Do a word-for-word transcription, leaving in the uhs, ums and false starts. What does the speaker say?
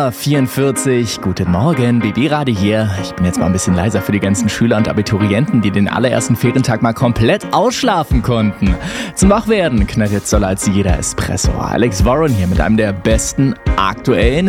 Uhr vierundvierzig. Guten Morgen, B B-Radio hier. Ich bin jetzt mal ein bisschen leiser für die ganzen Schüler und Abiturienten, die den allerersten Ferientag mal komplett ausschlafen konnten. Zum Wachwerden knallt jetzt doller als jeder Espresso. Alex Warren hier mit einem der besten aktuellen